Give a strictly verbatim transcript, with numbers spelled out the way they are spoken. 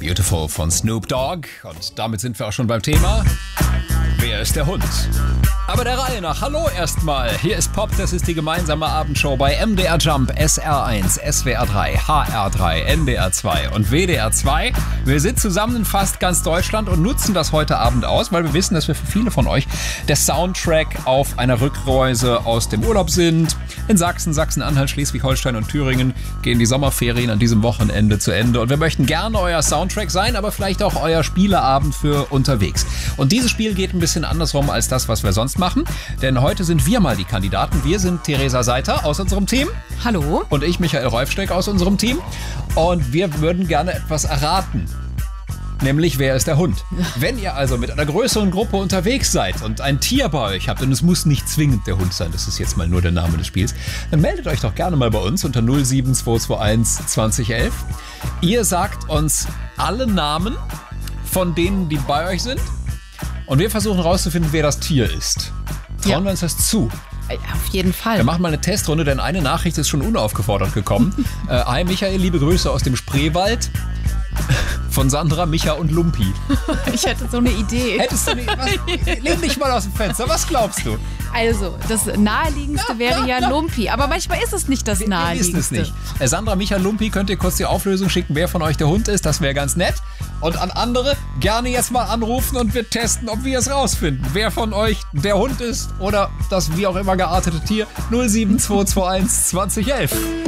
Beautiful von Snoop Dogg. Und damit sind wir auch schon beim Thema. Wer ist der Hund? Aber der Reihe nach. Hallo erstmal. Hier ist Pop, das ist die gemeinsame Abendshow bei M D R Jump, S R eins, S W R drei, H R drei, N D R zwei und W D R zwei. Wir sind zusammen in fast ganz Deutschland und nutzen das heute Abend aus, weil wir wissen, dass wir für viele von euch der Soundtrack auf einer Rückreise aus dem Urlaub sind. In Sachsen, Sachsen-Anhalt, Schleswig-Holstein und Thüringen gehen die Sommerferien an diesem Wochenende zu Ende. Und wir möchten gerne euer Soundtrack sein, aber vielleicht auch euer Spieleabend für unterwegs. Und dieses Spiel geht ein bisschen andersrum als das, was wir sonst machen. Denn heute sind wir mal die Kandidaten. Wir sind Theresa Seiter aus unserem Team. Hallo. Und ich, Michael Reufsteck, aus unserem Team. Und wir würden gerne etwas erraten. Nämlich, wer ist der Hund? Wenn ihr also mit einer größeren Gruppe unterwegs seid und ein Tier bei euch habt, und es muss nicht zwingend der Hund sein, das ist jetzt mal nur der Name des Spiels, dann meldet euch doch gerne mal bei uns unter null sieben zwei zwei eins zwanzig elf. Ihr sagt uns alle Namen von denen, die bei euch sind, und wir versuchen rauszufinden, wer das Tier ist. Trauen ja. wir uns das zu? Auf jeden Fall. Wir machen mal eine Testrunde, denn eine Nachricht ist schon unaufgefordert gekommen. äh, hi Michael, liebe Grüße aus dem Spreewald. Von Sandra, Micha und Lumpi. Ich hätte so eine Idee. Hättest du nicht? Was? Lehn dich mal aus dem Fenster. Was glaubst du? Also, das Naheliegendste wäre ja Lumpi. Aber manchmal ist es nicht das Naheliegendste. Wir wissen es nicht. Äh, Sandra, Micha, Lumpi, könnt ihr kurz die Auflösung schicken, wer von euch der Hund ist. Das wäre ganz nett. Und an andere gerne jetzt mal anrufen und wir testen, ob wir es rausfinden. Wer von euch der Hund ist oder das wie auch immer geartete Tier. null sieben zwei zwei eins zwanzig elf.